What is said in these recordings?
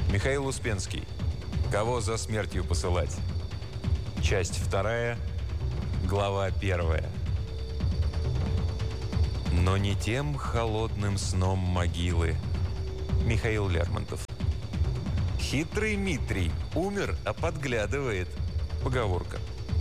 Михаил Успенский. Кого за смертью посылать? Часть 2, глава 1. Но не тем холодным сном могилы. Михаил Лермонтов. Хитрый Митрий умер, а подглядывает. Поговорка.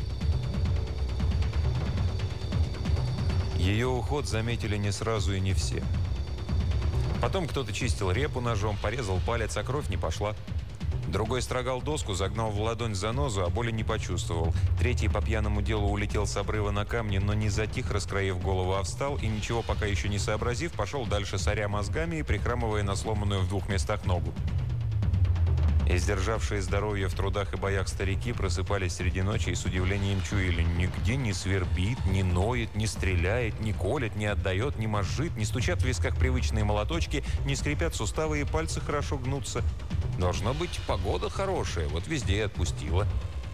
Ее уход заметили не сразу и не все. Потом кто-то чистил репу ножом, порезал палец, а кровь не пошла. Другой строгал доску, загнал в ладонь занозу, а боли не почувствовал. Третий по пьяному делу улетел с обрыва на камни, но не затих, раскроив голову, а встал и, ничего пока еще не сообразив, пошел дальше, соря мозгами и прихрамывая на сломанную в 2 местах ногу. Издержавшие здоровье в трудах и боях старики просыпались среди ночи и с удивлением чуяли: нигде не свербит, не ноет, не стреляет, не колет, не отдает, не мозжит, не стучат в висках привычные молоточки, не скрипят суставы и пальцы хорошо гнутся. Должно быть, погода хорошая, вот везде и отпустила.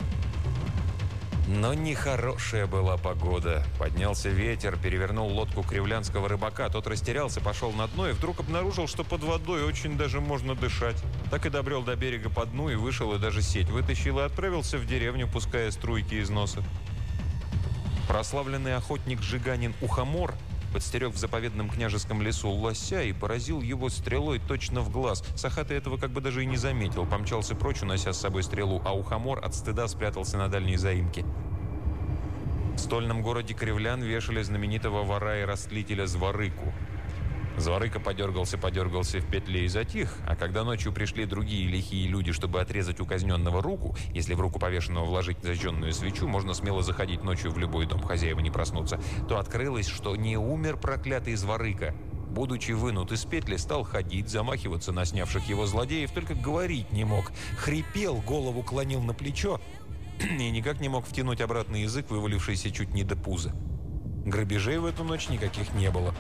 Но нехорошая была погода. Поднялся ветер, перевернул лодку кривлянского рыбака. Тот растерялся, пошел на дно и вдруг обнаружил, что под водой очень даже можно дышать. Так и добрел до берега по дну и вышел, и даже сеть вытащил, и отправился в деревню, пуская струйки из носа. Прославленный охотник Жиганин Ухомор подстерег в заповедном княжеском лесу лося и поразил его стрелой точно в глаз. Сахатый этого как бы даже и не заметил. Помчался прочь, унося с собой стрелу, а Ухомор от стыда спрятался на дальней заимке. В стольном городе Кривлян вешали знаменитого вора и растлителя Зворыку. Зворыка подергался в петле и затих, а когда ночью пришли другие лихие люди, чтобы отрезать у казненного руку, если в руку повешенного вложить зажженную свечу, можно смело заходить ночью в любой дом, хозяева не проснутся, то открылось, что не умер проклятый Зворыка. Будучи вынут из петли, стал ходить, замахиваться на снявших его злодеев, только говорить не мог. Хрипел, голову клонил на плечо и никак не мог втянуть обратно язык, вывалившийся чуть не до пуза. Грабежей в эту ночь никаких не было.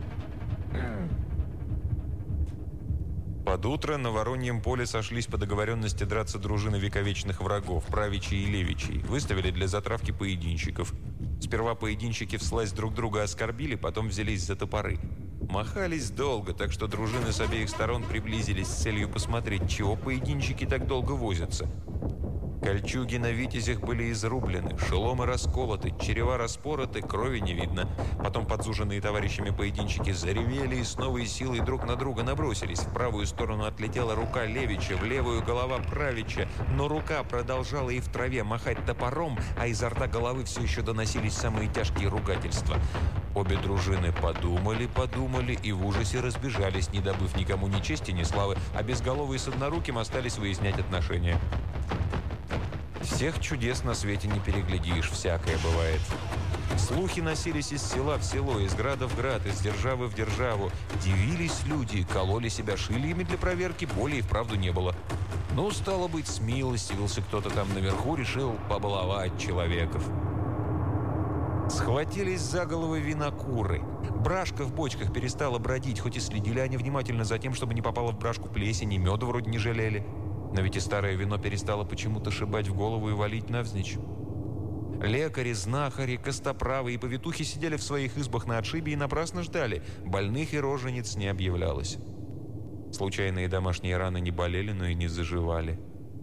Под утро на Вороньем поле сошлись по договоренности драться дружины вековечных врагов, правичей и левичей. Выставили для затравки поединщиков. Сперва поединщики вслазь друг друга оскорбили, потом взялись за топоры. Махались долго, так что дружины с обеих сторон приблизились с целью посмотреть, чего поединщики так долго возятся. Кольчуги на витязях были изрублены, шеломы расколоты, черева распороты, крови не видно. Потом подзуженные товарищами поединщики заревели и с новой силой друг на друга набросились. В правую сторону отлетела рука Левича, в левую голова Правича, но рука продолжала и в траве махать топором, а изо рта головы все еще доносились самые тяжкие ругательства. Обе дружины подумали и в ужасе разбежались, не добыв никому ни чести, ни славы, а безголовые с одноруким остались выяснять отношения. Всех чудес на свете не переглядишь, всякое бывает. Слухи носились из села в село, из града в град, из державы в державу. Дивились люди, кололи себя шильями для проверки, боли и вправду не было. Ну, стало быть, смилостивился кто-то там наверху, решил побаловать человеков. Схватились за головы винокуры. Брашка в бочках перестала бродить, хоть и следили они внимательно за тем, чтобы не попало в брашку плесень, и меда вроде не жалели. Но ведь и старое вино перестало почему-то шибать в голову и валить навзничь. Лекари, знахари, костоправы и повитухи сидели в своих избах на отшибе и напрасно ждали. Больных и рожениц не объявлялось. Случайные домашние раны не болели, но и не заживали.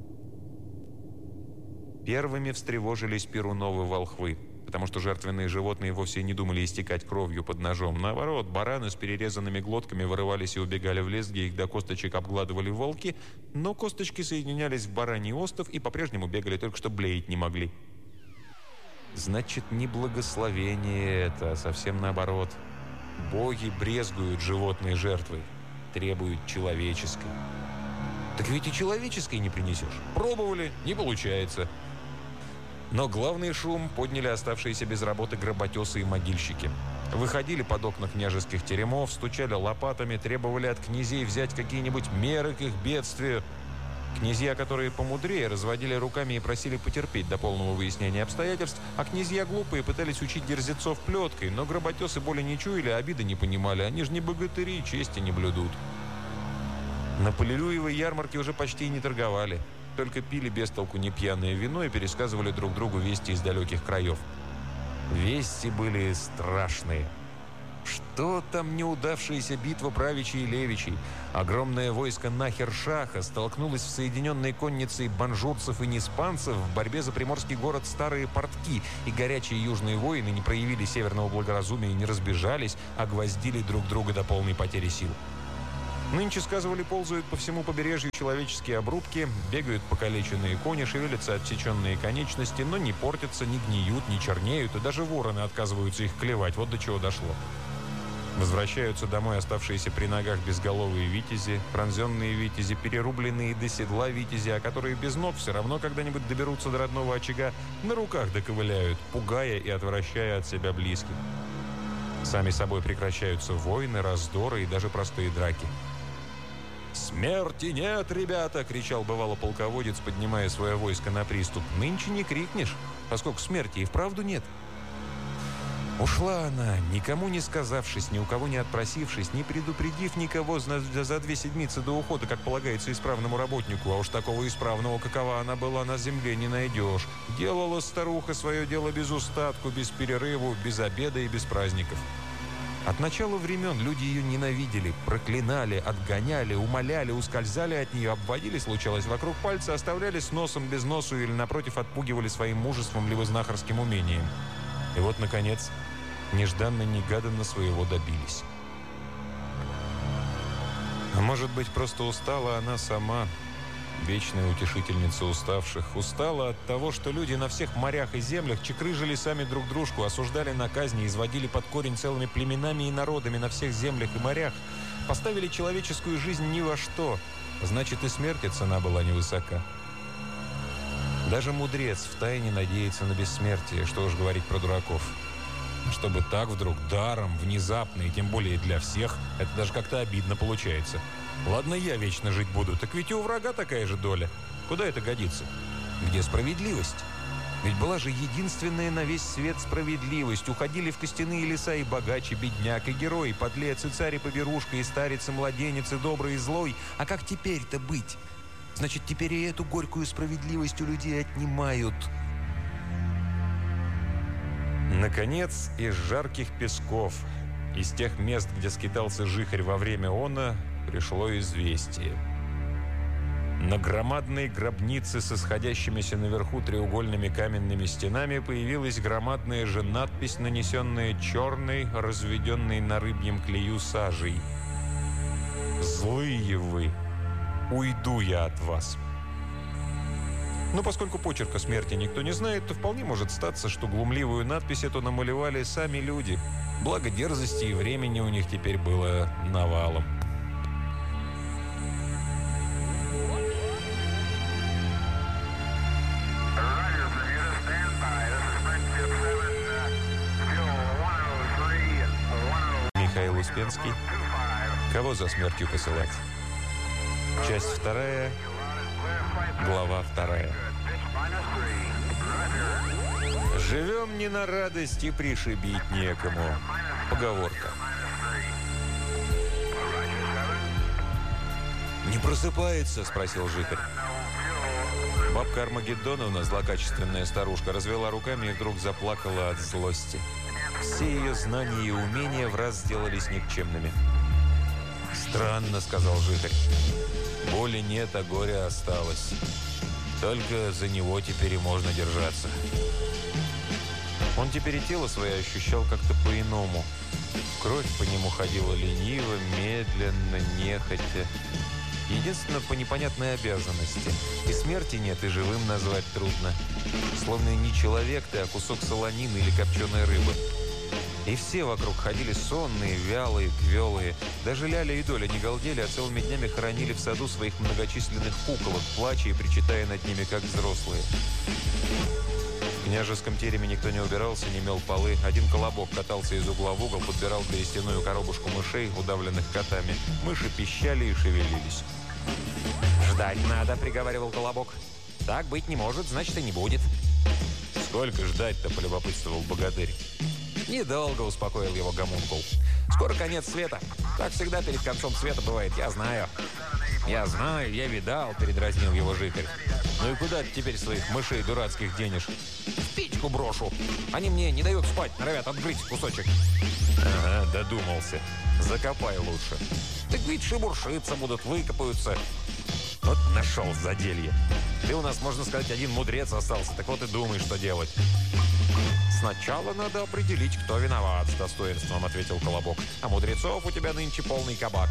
Первыми встревожились перуновы волхвы, потому что жертвенные животные вовсе не думали истекать кровью под ножом. Наоборот, бараны с перерезанными глотками вырывались и убегали в лес, где их до косточек обгладывали волки, но косточки соединялись в бараний остов и по-прежнему бегали, только что блеять не могли. Значит, не благословение это, а совсем наоборот. Боги брезгуют животной жертвой, требуют человеческой. Так ведь и человеческой не принесешь. Пробовали, не получается. Но главный шум подняли оставшиеся без работы гроботесы и могильщики. Выходили под окна княжеских теремов, стучали лопатами, требовали от князей взять какие-нибудь меры к их бедствию. Князья, которые помудрее, разводили руками и просили потерпеть до полного выяснения обстоятельств, а князья глупые пытались учить дерзецов плеткой, но гроботесы боли не чуяли, обиды не понимали, они же не богатыри, чести не блюдут. На Полилюевой ярмарке уже почти не торговали. Только пили без толку непьяное вино и пересказывали друг другу вести из далеких краев. Вести были страшные. Что там неудавшаяся битва правичей и левичей? Огромное войско Нахер-Шаха столкнулось в соединенной конницей банжурцев и неспанцев в борьбе за приморский город Старые Портки, и горячие южные воины не проявили северного благоразумия и не разбежались, а гвоздили друг друга до полной потери сил. Нынче, сказывали, ползают по всему побережью человеческие обрубки, бегают покалеченные кони, шевелятся отсеченные конечности, но не портятся, не гниют, не чернеют, и даже вороны отказываются их клевать. Вот до чего дошло. Возвращаются домой оставшиеся при ногах безголовые витязи, пронзенные витязи, перерубленные до седла витязи, а которые без ног все равно когда-нибудь доберутся до родного очага, на руках доковыляют, пугая и отвращая от себя близких. Сами собой прекращаются войны, раздоры и даже простые драки. «Смерти нет, ребята!» — кричал бывало полководец, поднимая свое войско на приступ. «Нынче не крикнешь, поскольку смерти и вправду нет». Ушла она, никому не сказавшись, ни у кого не отпросившись, не предупредив никого за 2 седмицы до ухода, как полагается исправному работнику. А уж такого исправного, какова она была, на земле не найдешь. Делала старуха свое дело без устатку, без перерыву, без обеда и без праздников. От начала времен люди ее ненавидели, проклинали, отгоняли, умоляли, ускользали от нее, обводили, случалось, вокруг пальца, оставляли с носом без носу или, напротив, отпугивали своим мужеством либо знахарским умением. И вот, наконец, нежданно-негаданно своего добились. А может быть, просто устала она сама, вечная утешительница уставших. Устала от того, что люди на всех морях и землях чекрыжили сами друг дружку, осуждали на казни, изводили под корень целыми племенами и народами на всех землях и морях, поставили человеческую жизнь ни во что. Значит, и смерти цена была невысока. Даже мудрец втайне надеется на бессмертие, что уж говорить про дураков. Чтобы так вдруг, даром, внезапно, и тем более для всех, это даже как-то обидно получается. Ладно, я вечно жить буду, так ведь и у врага такая же доля. Куда это годится? Где справедливость? Ведь была же единственная на весь свет справедливость. Уходили в костяные леса и богач, и бедняк, и герой, и подлец, и царь, и поберушка, и старец, и младенец, и добрый, и злой. А как теперь-то быть? Значит, теперь и эту горькую справедливость у людей отнимают. Наконец, из жарких песков, из тех мест, где скитался жихарь во время она, пришло известие. На громадной гробнице с исходящимися наверху треугольными каменными стенами появилась громадная же надпись, нанесенная черной, разведенной на рыбьем клею сажей. «Злые вы! Уйду я от вас!» Но поскольку почерка смерти никто не знает, то вполне может статься, что глумливую надпись эту намалевали сами люди. Благо дерзости и времени у них теперь было навалом. Михаил Успенский. Кого за смертью посылать? Часть 2, глава 2. Живем не на радость и пришибить некому. Поговорка. «Не просыпается?» – спросил жихарь. Бабка Армагеддоновна, злокачественная старушка, развела руками и вдруг заплакала от злости. Все ее знания и умения враз сделались никчемными. «Странно», – сказал жихарь. «Боли нет, а горе осталось. Только за него теперь и можно держаться». Он теперь и тело свое ощущал как-то по-иному. Кровь по нему ходила лениво, медленно, нехотя. Единственно, по непонятной обязанности. И смерти нет, и живым назвать трудно. Словно не человек ты, а кусок солонины или копченой рыбы. И все вокруг ходили сонные, вялые, квелые. Даже Ляля и Доля не галдели, а целыми днями хоронили в саду своих многочисленных куколок, плача и причитая над ними, как взрослые. В княжеском тереме никто не убирался, не мел полы. Один колобок катался из угла в угол, подбирал берестяную коробушку мышей, удавленных котами. Мыши пищали и шевелились. «Ждать надо», — приговаривал колобок. «Так быть не может, значит, и не будет». «Сколько ждать-то?» — полюбопытствовал богатырь. «Недолго», — успокоил его гомункул. «Скоро конец света. Так всегда перед концом света бывает, я знаю». «Я знаю, я видал», — передразнил его жихарь. «Ну и куда ты теперь своих мышей дурацких денешь?» «В печку брошу». Они мне не дают спать, норовят отгрызть кусочек». «Ага, додумался. Закопай лучше». «Так ведь шебуршиться будут, выкопаются». «Вот нашел заделье. Ты у нас, можно сказать, один мудрец остался. Так вот и думай, что делать». «Сначала надо определить, кто виноват», — с достоинством ответил Колобок. «А мудрецов у тебя нынче полный кабак».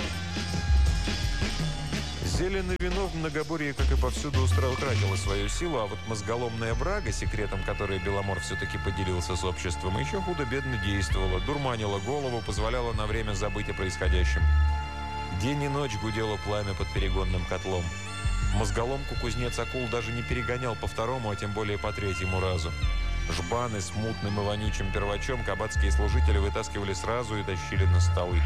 Зелень и вино в Многоборье, как и повсюду, утратило свою силу, а вот мозголомная брага, секретом которой Беломор все-таки поделился с обществом, еще худо-бедно действовала, дурманила голову, позволяла на время забыть о происходящем. День и ночь гудело пламя под перегонным котлом. Мозголомку кузнец Акул даже не перегонял по второму, а тем более по третьему разу. Жбаны с мутным и вонючим первачом кабацкие служители вытаскивали сразу и тащили на столы.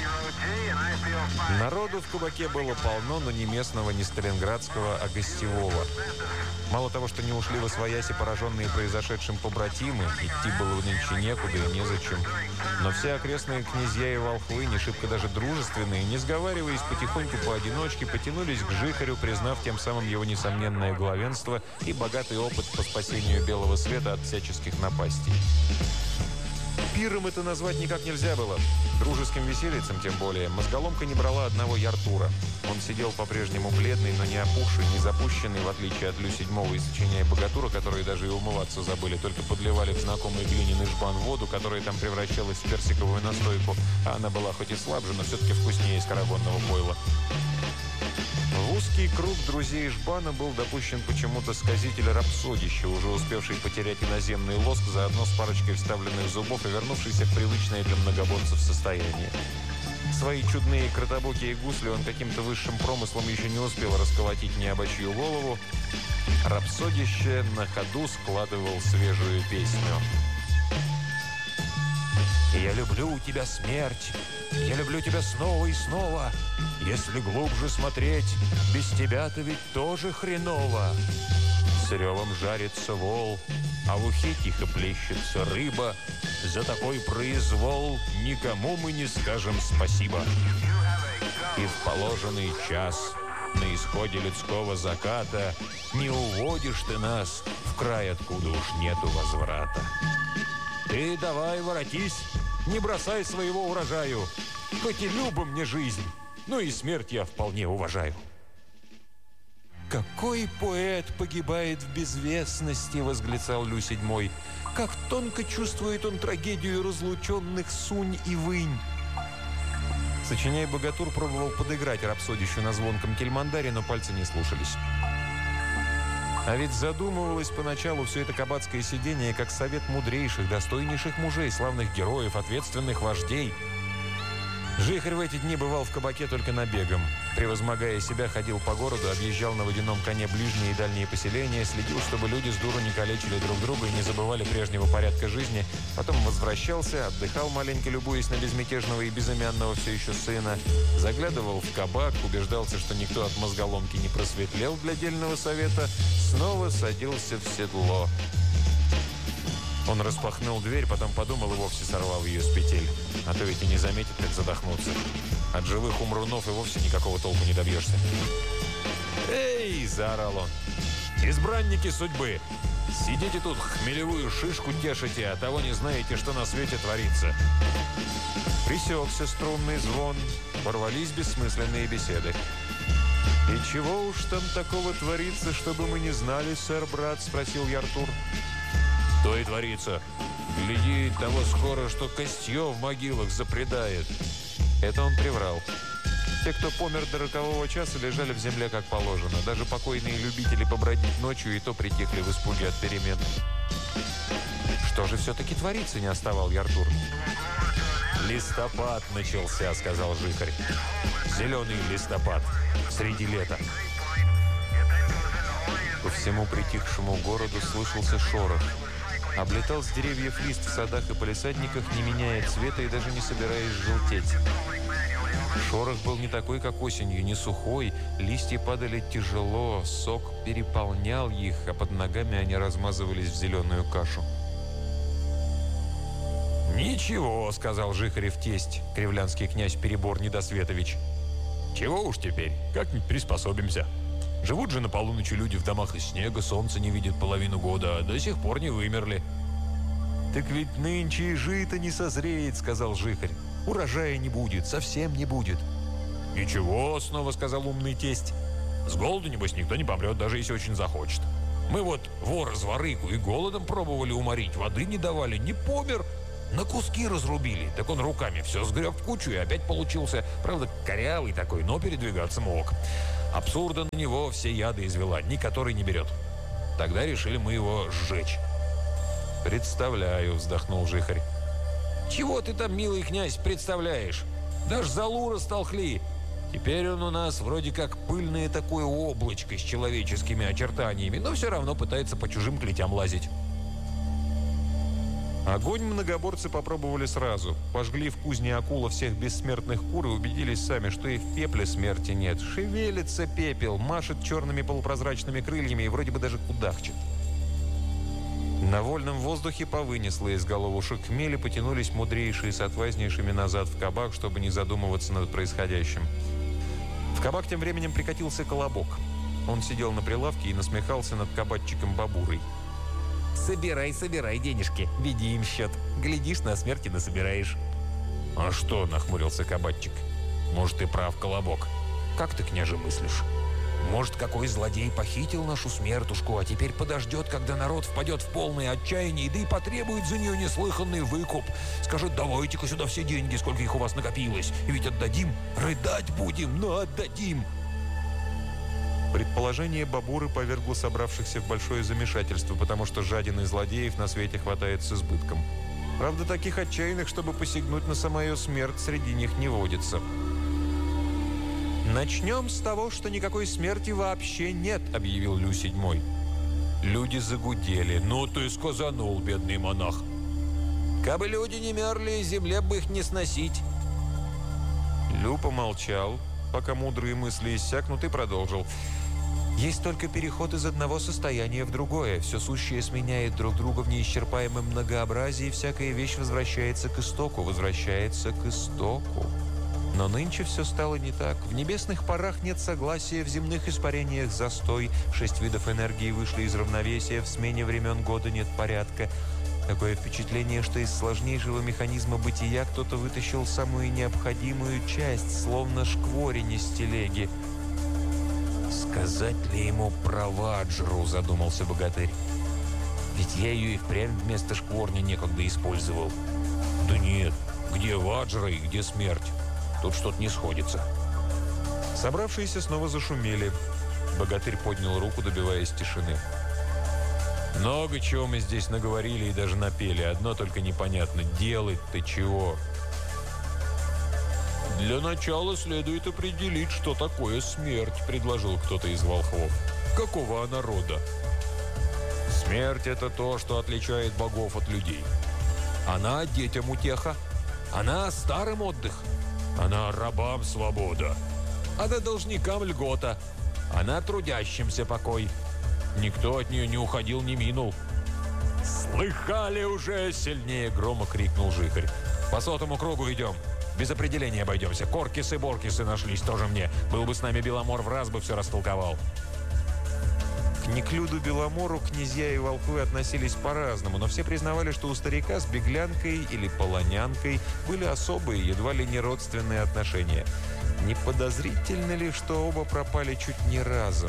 Народу в кабаке было полно, но не местного, не сталинградского, а гостевого. Мало того, что не ушли восвояси пораженные произошедшим побратимы, идти было нынче некуда и незачем. Но все окрестные князья и волхвы, не шибко даже дружественные, не сговариваясь, потихоньку поодиночке потянулись к Жихарю, признав тем самым его несомненное главенство и богатый опыт по спасению белого света от всяческих напастей. Пиром это назвать никак нельзя было. Дружеским веселицем, тем более. Мозголомка не брала одного Яртура. Он сидел по-прежнему бледный, но не опухший, не запущенный, в отличие от Лю-7 и сочиняя богатура, которые даже и умываться забыли, только подливали в знакомый глиняный жбан воду, которая там превращалась в персиковую настойку, а она была хоть и слабже, но все-таки вкуснее скоробонного пойла. В узкий круг друзей Жбана был допущен почему-то сказитель Рапсодища, уже успевший потерять иноземный лоск, заодно с парочкой вставленных зубов и вернувшийся в привычное для многоборцев состояние. Свои чудные кротобокие гусли он каким-то высшим промыслом еще не успел расколотить ни обочью голову. Рапсодище на ходу складывал свежую песню. «Я люблю у тебя смерть, я люблю тебя снова и снова. Если глубже смотреть, без тебя-то ведь тоже хреново. С ревом жарится вол, а в ухе тихо плещется рыба. За такой произвол никому мы не скажем спасибо. И в положенный час, на исходе людского заката, не уводишь ты нас в край, откуда уж нету возврата. Ты давай воротись, не бросай своего урожаю. Хоть и люба мне жизнь, но и смерть я вполне уважаю». «Какой поэт погибает в безвестности!» — восклицал Лю-7. «Как тонко чувствует он трагедию разлученных Сунь и Вынь!» Сочиняя богатур, пробовал подыграть Рапсодищу на звонком тельмандаре, но пальцы не слушались. А ведь задумывалось поначалу все это кабацкое сидение как совет мудрейших, достойнейших мужей, славных героев, ответственных вождей. Жихарь в эти дни бывал в кабаке только набегом. Превозмогая себя, ходил по городу, объезжал на водяном коне ближние и дальние поселения, следил, чтобы люди с дуру не калечили друг друга и не забывали прежнего порядка жизни. Потом возвращался, отдыхал маленько, любуясь на безмятежного и безымянного все еще сына. Заглядывал в кабак, убеждался, что никто от мозголомки не просветлел для дельного совета. Снова садился в седло. Он распахнул дверь, потом подумал и вовсе сорвал ее с петель. А то ведь и не заметит, как задохнуться. От живых умрунов и вовсе никакого толку не добьешься. «Эй!» – заорал он. «Избранники судьбы! Сидите тут, хмелевую шишку тешите, а того не знаете, что на свете творится!» Пресекся струнный звон, порвались бессмысленные беседы. «И чего уж там такого творится, чтобы мы не знали, сэр-брат?» – спросил Яртур. «То и творится. Гляди, того скоро, что костье в могилах запредает». Это он приврал. Те, кто помер до рокового часа, лежали в земле как положено. Даже покойные любители побродить ночью и то притихли в испуге от перемен. «Что же все-таки творится?» – не оставал Яртур. «Листопад начался», – сказал Жихарь. «Зеленый листопад. Среди лета». По всему притихшему городу слышался шорох. Облетал с деревьев лист в садах и палисадниках, не меняя цвета и даже не собираясь желтеть. Шорох был не такой, как осенью, не сухой. Листья падали тяжело, сок переполнял их, а под ногами они размазывались в зеленую кашу. «Ничего», — сказал Жихарев тесть, кривлянский князь Перебор Недосветович. «Чего уж теперь, как-нибудь приспособимся. Живут же на полуночи люди в домах из снега, солнца не видят половину года, а до сих пор не вымерли». «Так ведь нынче и жито не созреет», — сказал жихарь. «Урожая не будет, совсем не будет». «Ничего», — снова сказал умный тесть. «С голоду, небось, никто не помрет, даже если очень захочет. Мы вот вора-зворыгу и голодом пробовали уморить, воды не давали, не помер. На куски разрубили, так он руками все сгреб в кучу и опять получился, правда, корявый такой, но передвигаться мог. Абсурда на него все яды извела, ни который не берет. Тогда решили мы его сжечь». «Представляю», — вздохнул жихарь. «Чего ты там, милый князь, представляешь? Даже золу растолкли. Теперь он у нас вроде как пыльное такое облачко с человеческими очертаниями, но все равно пытается по чужим клетям лазить». Огонь многоборцы попробовали сразу. Пожгли в кузне акула всех бессмертных кур и убедились сами, что и в пепле смерти нет. Шевелится пепел, машет черными полупрозрачными крыльями и вроде бы даже кудахчет. На вольном воздухе повынесло из головушек хмель и потянулись мудрейшие с отвазнейшими назад в кабак, чтобы не задумываться над происходящим. В кабак тем временем прикатился Колобок. Он сидел на прилавке и насмехался над кабачиком Бабурой. «Собирай, собирай денежки, веди им счет. Глядишь, на смерти насобираешь». «А что?» – нахмурился кабачик. «Может, ты прав, Колобок. Как ты, княже, мыслишь? Может, какой злодей похитил нашу смертушку, а теперь подождет, когда народ впадет в полное отчаяние, да и потребует за нее неслыханный выкуп. Скажет: давайте-ка сюда все деньги, сколько их у вас накопилось. И ведь отдадим, рыдать будем, но отдадим». Предположение Бабуры повергло собравшихся в большое замешательство, потому что жадин и злодеев на свете хватает с избытком. Правда, таких отчаянных, чтобы посягнуть на самую смерть, среди них не водится. «Начнем с того, что никакой смерти вообще нет», — объявил Лю седьмой. Люди загудели. «Ну ты сказанул, бедный монах. Кабы люди не мерли, земле бы их не сносить». Лю помолчал, пока мудрые мысли иссякнут, и продолжил. «Есть только переход из одного состояния в другое. Все сущее сменяет друг друга в неисчерпаемом многообразии, и всякая вещь возвращается к истоку, Но нынче все стало не так. В небесных парах нет согласия, в земных испарениях застой. 6 видов энергии вышли из равновесия, в смене времен года нет порядка. Такое впечатление, что из сложнейшего механизма бытия кто-то вытащил самую необходимую часть, словно шкворень из телеги». «Сказать ли ему про ваджру?» – задумался богатырь. «Ведь я ее и впрямь вместо шкворня некогда использовал». «Да нет, где ваджра и где смерть? Тут что-то не сходится». Собравшиеся снова зашумели. Богатырь поднял руку, добиваясь тишины. «Много чего мы здесь наговорили и даже напели. Одно только непонятно. Делать-то чего?» «Для начала следует определить, что такое смерть», — предложил кто-то из волхвов. «Какого она рода?» «Смерть — это то, что отличает богов от людей. Она детям утеха, она старым отдых, она рабам свобода, она должникам льгота, она трудящимся покой. Никто от нее не уходил, не минул». «Слыхали уже!» — сильнее грома крикнул жихарь. «По 100-му кругу идем. Без определения обойдемся. Коркисы-боркисы нашлись тоже мне. Был бы с нами Беломор, в раз бы все растолковал». К Неклюду Беломору князья и волхвы относились по-разному, но все признавали, что у старика с беглянкой или полонянкой были особые, едва ли не родственные отношения. Не подозрительно ли, что оба пропали чуть не разом?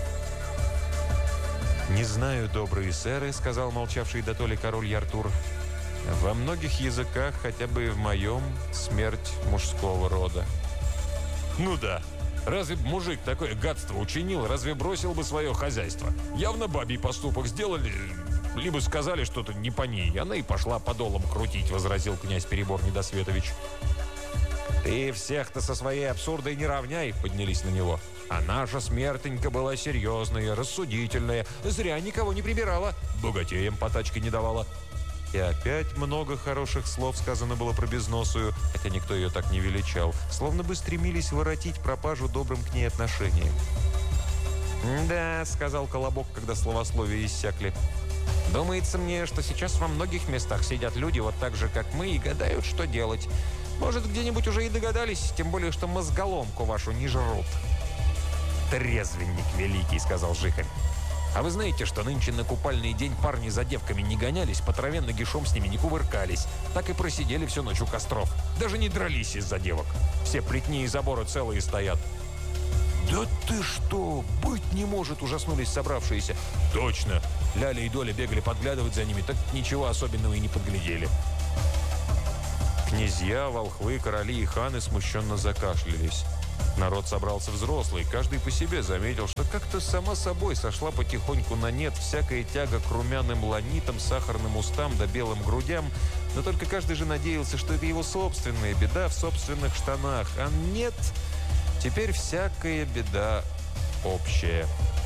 «Не знаю, добрые сэры», — сказал молчавший дотоле король Яртур. «Во многих языках, хотя бы и в моем, смерть мужского рода». «Ну да. Разве б мужик такое гадство учинил, разве бросил бы свое хозяйство? Явно бабий поступок сделали, либо сказали что-то не по ней. Она и пошла подолом крутить», — возразил князь Перебор Недосветович. «Ты всех-то со своей абсурдой не равняй», — поднялись на него. «А наша смертенька была серьезная, рассудительная, зря никого не прибирала, богатеям по тачке не давала». И опять много хороших слов сказано было про безносую, хотя никто ее так не величал, словно бы стремились воротить пропажу добрым к ней отношением. «Да», — сказал Колобок, когда словословия иссякли. «Думается мне, что сейчас во многих местах сидят люди вот так же, как мы, и гадают, что делать. Может, где-нибудь уже и догадались, тем более, что мозголомку вашу не жрут». «Трезвенник великий», — сказал жихарь. А вы знаете, что нынче на купальный день парни за девками не гонялись, по траве нагишом с ними не кувыркались. Так и просидели всю ночь у костров. Даже не дрались из-за девок. Все плетни и заборы целые стоят. «Да ты что? Быть не может!» – ужаснулись собравшиеся. «Точно!» Ляля и Доля бегали подглядывать за ними, так ничего особенного и не подглядели. Князья, волхвы, короли и ханы смущенно закашлялись. Народ собрался взрослый, каждый по себе заметил, что как-то сама собой сошла потихоньку на нет всякая тяга к румяным ланитам, сахарным устам да белым грудям, но только каждый же надеялся, что это его собственная беда в собственных штанах. А нет, теперь всякая беда общая.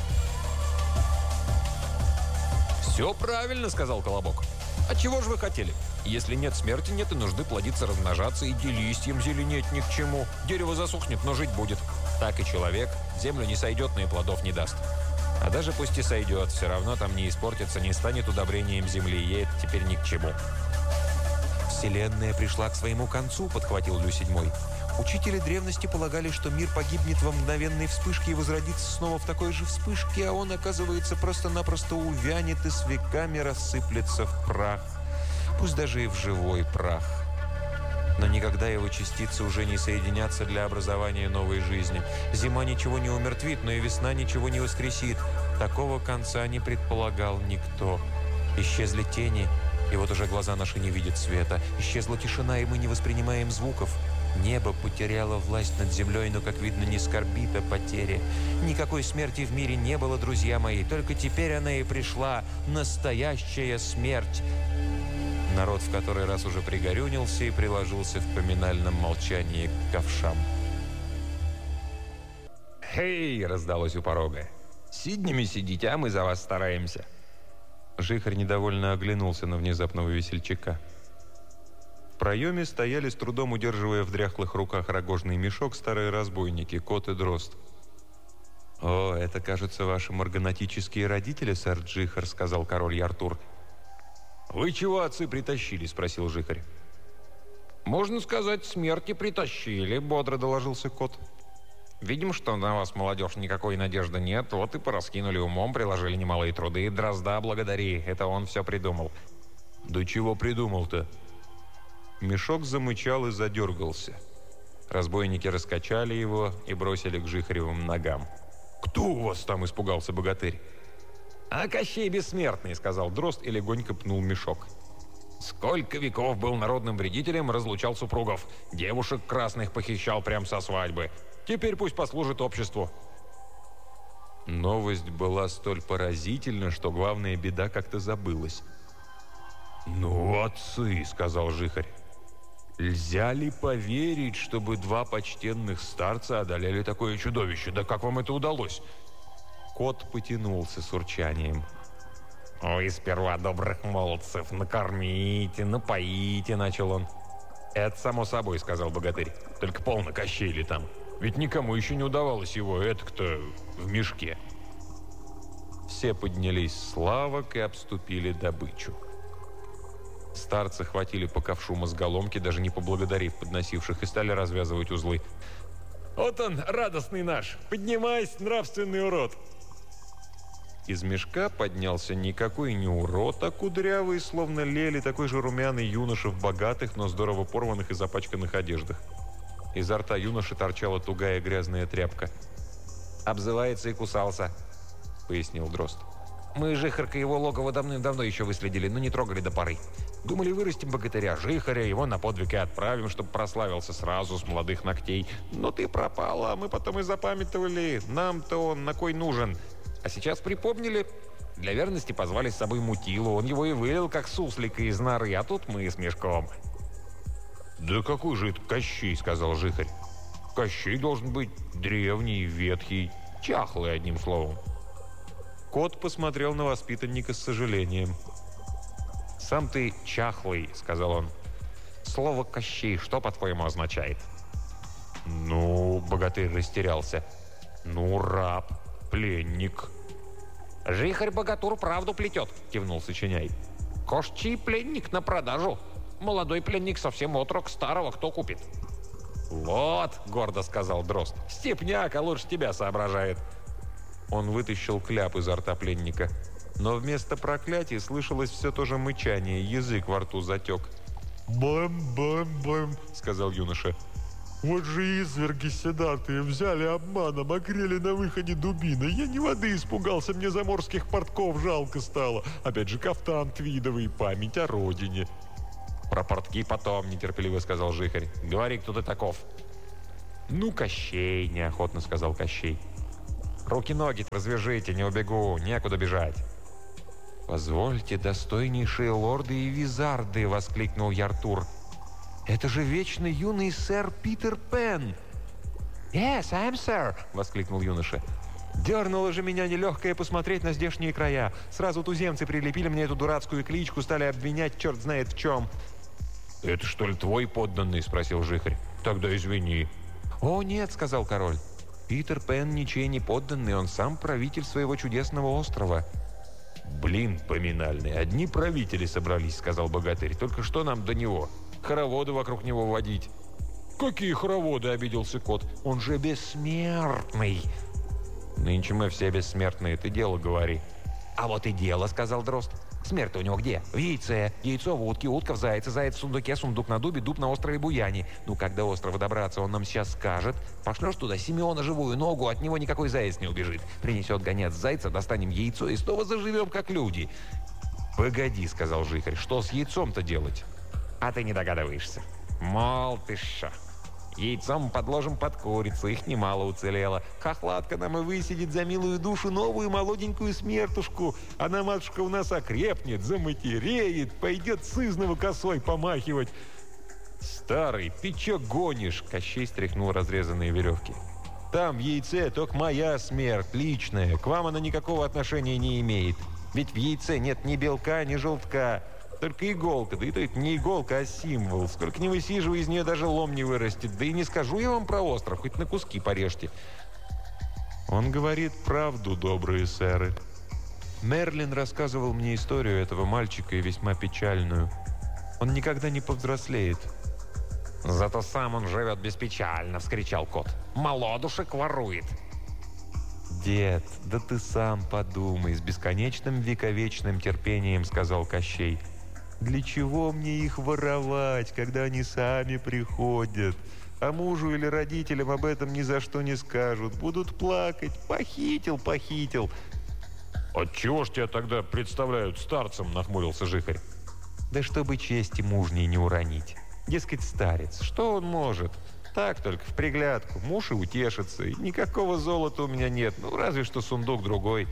«Все правильно», — сказал Колобок. «А чего же вы хотели? Если нет смерти, нет и нужды плодиться, размножаться, и листьям зеленеть ни к чему. Дерево засохнет, но жить будет. Так и человек землю не сойдет, но и плодов не даст. А даже пусть и сойдет, все равно там не испортится, не станет удобрением земли, ей это теперь ни к чему». «Вселенная пришла к своему концу», — подхватил Лю седьмой. «Учители древности полагали, что мир погибнет во мгновенной вспышке и возродится снова в такой же вспышке, а он, оказывается, просто-напросто увянет и с веками рассыплется в прах. Пусть даже и в живой прах. Но никогда его частицы уже не соединятся для образования новой жизни. Зима ничего не умертвит, но и весна ничего не воскресит. Такого конца не предполагал никто. Исчезли тени, и вот уже глаза наши не видят света. Исчезла тишина, и мы не воспринимаем звуков. Небо потеряло власть над землей, но, как видно, не скорбит о потере. Никакой смерти в мире не было, друзья мои. Только теперь она и пришла. Настоящая смерть». Народ в который раз уже пригорюнился и приложился в поминальном молчании к ковшам. «Хей!» — раздалось у порога. «Сиднями сидите, а мы за вас стараемся». Жихарь недовольно оглянулся на внезапного весельчака. В проеме стояли, с трудом удерживая в дряхлых руках рогожный мешок, старые разбойники, Кот и Дрозд. «О, это, кажется, ваши марганатические родители, сэр Джихар», — сказал король Яртур. «Вы чего, отцы, притащили?» – спросил Жихарь. «Можно сказать, смерти притащили», – бодро доложился Кот. «Видим, что на вас, молодежь, никакой надежды нет, вот и пораскинули умом, приложили немалые труды. Дрозда благодари, это он все придумал». «Да чего придумал-то?» Мешок замычал и задергался. Разбойники раскачали его и бросили к Жихаревым ногам. «Кто у вас там?» – испугался богатырь. «А Кощей Бессмертный», — сказал Дрозд и легонько пнул мешок. «Сколько веков был народным вредителем, разлучал супругов. Девушек красных похищал прямо со свадьбы. Теперь пусть послужит обществу». Новость была столь поразительна, что главная беда как-то забылась. «Ну, отцы», — сказал Жихарь, — «льзя ли поверить, чтобы два почтенных старца одолели такое чудовище? Да как вам это удалось?» Кот потянулся с урчанием. «Вы сперва добрых молодцев накормите, напоите», — начал он. «Это само собой», — сказал богатырь. «Только полно Кощей ли там? Ведь никому еще не удавалось его этак-то в мешке». Все поднялись с лавок и обступили добычу. Старцы хватили по ковшу мозголомки, даже не поблагодарив подносивших, и стали развязывать узлы. «Вот он, радостный наш! Поднимайся, нравственный урод!» Из мешка поднялся никакой не урод, а кудрявый, словно лели, такой же румяный юноша в богатых, но здорово порванных и запачканных одеждах. Изо рта юноши торчала тугая грязная тряпка. «Обзывается и кусался», — пояснил Дрозд. «Мы Жихарка его логово давным-давно еще выследили, но не трогали до поры. Думали, вырастим богатыря Жихаря, его на подвиг и отправим, чтобы прославился сразу с молодых ногтей. Но ты пропала, а мы потом и запамятовали. Нам-то он на кой нужен? А сейчас припомнили. Для верности позвали с собой Мутилу. Он его и вылил, как суслика из норы, а тут мы с мешком». «Да какой же это Кощей?» — сказал Жихарь. «Кощей должен быть древний, ветхий, чахлый, одним словом». Кот посмотрел на воспитанника с сожалением. «Сам ты чахлый», — сказал он. «Слово «Кощей» что, по-твоему, означает?» «Ну...» — богатырь растерялся. «Ну, раб, пленник». «Жихарь-богатур правду плетет», — кивнул Сочиняй. «Кощей пленник на продажу. Молодой пленник совсем отрок, старого кто купит?» «Вот», — гордо сказал Дрозд, — «степняк, а лучше тебя соображает». Он вытащил кляп изо рта пленника. Но вместо проклятий слышалось все то же мычание, язык во рту затек. «Бэм-бэм-бэм», — сказал юноша. «Вот же изверги седатые взяли обманом, огрели на выходе дубиной. Я не воды испугался, мне заморских портков жалко стало. Опять же кафтан твидовый, память о родине». «Про портки потом», — нетерпеливо сказал Жихарь. «Говори, кто ты таков». «Ну, Кощей», — неохотно сказал Кощей. «Руки-ноги развяжите, не убегу, некуда бежать». «Позвольте, достойнейшие лорды и визарды!» — воскликнул Яртур. «Это же вечно юный сэр Питер Пен!» «Yes, I am, sir!» — воскликнул юноша. «Дернуло же меня нелегкое посмотреть на здешние края. Сразу туземцы прилепили мне эту дурацкую кличку, стали обвинять черт знает в чем». «Это что ли твой подданный?» — спросил Жихарь. «Тогда извини». «О, нет!» — сказал король. «Питер Пен ничей не подданный, он сам правитель своего чудесного острова». «Блин, поминальный, одни правители собрались», — сказал богатырь. «Только что нам до него? Хороводы вокруг него водить». «Какие хороводы?» — обиделся кот. «Он же бессмертный». «Нынче мы все бессмертные, ты дело говори». «А вот и дело», — сказал Дрозд. «Смерть у него где? В яйце. Яйцо в утке, утка в зайце, заяц в сундуке, сундук на дубе, дуб на острове Буяне. Ну, как до острова добраться, он нам сейчас скажет. Пошлешь туда Симеона живую ногу, от него никакой заяц не убежит. Принесет гонец зайца, достанем яйцо и снова заживем, как люди». «Погоди», — сказал Жихарь, — «что с яйцом-то делать?» «А ты не догадываешься». «Мол, ты шо. Яйцом подложим под курицу, их немало уцелело. Хохлатка нам и высидит за милую душу новую молоденькую смертушку. Она, матушка, у нас окрепнет, заматереет, пойдет сызнова косой помахивать». «Старый, ты чё гонишь?» — Кощей стряхнул разрезанные веревки. «Там в яйце только моя смерть, личная. К вам она никакого отношения не имеет. Ведь в яйце нет ни белка, ни желтка. Только иголка, да и то это не иголка, а символ. Сколько не высиживаю, из нее даже лом не вырастет. Да и не скажу я вам про остров, хоть на куски порежьте». Он говорит правду, добрые сэры. Мерлин рассказывал мне историю этого мальчика, и весьма печальную. Он никогда не повзрослеет. «Зато сам он живет беспечально», — вскричал кот. «Молодушек ворует». «Дед, да ты сам подумай, с бесконечным вековечным терпением», — сказал Кощей. «Для чего мне их воровать, когда они сами приходят? А мужу или родителям об этом ни за что не скажут. Будут плакать. Похитил, похитил». «Отчего ж тебя тогда представляют старцем?» — нахмурился Жихарь. «Да чтобы чести мужней не уронить. Дескать, старец, что он может? Так только в приглядку. Муж и утешится. И никакого золота у меня нет. Ну, разве что сундук другой».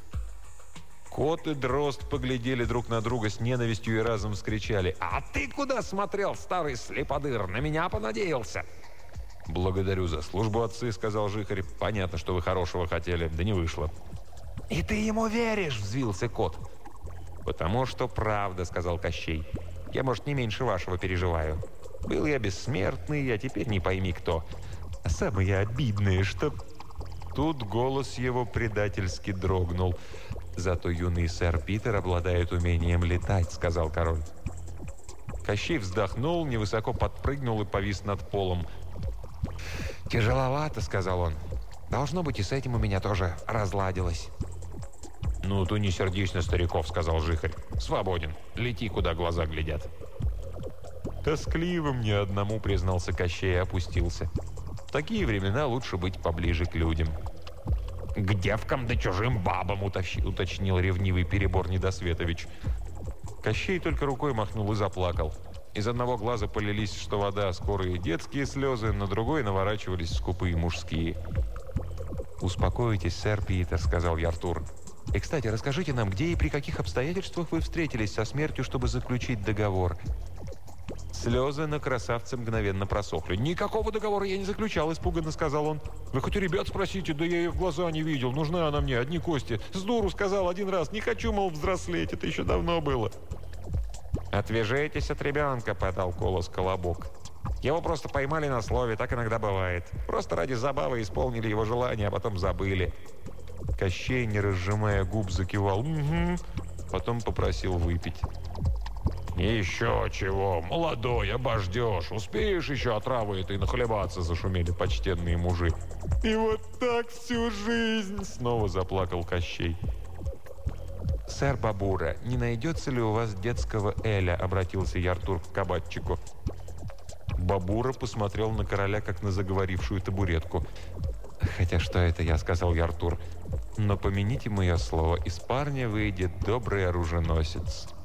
Кот и Дрозд поглядели друг на друга с ненавистью и разом вскричали: «А ты куда смотрел, старый слеподыр? На меня понадеялся?» «Благодарю за службу, отцы», — сказал Жихарь. «Понятно, что вы хорошего хотели, да не вышло». «И ты ему веришь?» — взвился кот. «Потому что правда», — сказал Кощей. «Я, может, не меньше вашего переживаю. Был я бессмертный, а теперь не пойми кто. А самое обидное, что...» Тут голос его предательски дрогнул. «Зато юный сэр Питер обладает умением летать», — сказал король. Кощей вздохнул, невысоко подпрыгнул и повис над полом. «Тяжеловато», — сказал он. «Должно быть, и с этим у меня тоже разладилось». «Ну, ты не сердись на стариков», — сказал Жихарь. «Свободен. Лети, куда глаза глядят». «Тоскливо мне одному», — признался Кощей и опустился. «В такие времена лучше быть поближе к людям». «К девкам да чужим бабам», — уточнил ревнивый перебор Недосветович. Кощей только рукой махнул и заплакал. Из одного глаза полились, что вода, скорые детские слезы, на другой наворачивались скупые мужские. «Успокойтесь, сэр Питер», — сказал Яртур. «И, кстати, расскажите нам, где и при каких обстоятельствах вы встретились со смертью, чтобы заключить договор?» Слезы на красавце мгновенно просохли. «Никакого договора я не заключал», — испуганно сказал он. «Вы хоть у ребят спросите, да я ее в глаза не видел. Нужна она мне, одни кости. С дуру сказал один раз. Не хочу, мол, взрослеть. Это еще давно было». «Отвяжитесь от ребенка», — подал голос Колобок. «Его просто поймали на слове, так иногда бывает. Просто ради забавы исполнили его желание, а потом забыли». Кощей, не разжимая губ, закивал «Угу», потом попросил выпить. «Еще чего, молодой, обождешь. Успеешь еще отравы этой нахлебаться», — зашумели почтенные мужи. И вот так всю жизнь!» Снова заплакал Кощей. «Сэр Бабура, не найдется ли у вас детского Эля?» — обратился Яртур к кабачику. Бабура посмотрел на короля, как на заговорившую табуретку. «Хотя что это я?» — сказал Яртур. «Но помяните мое слово, из парня выйдет добрый оруженосец».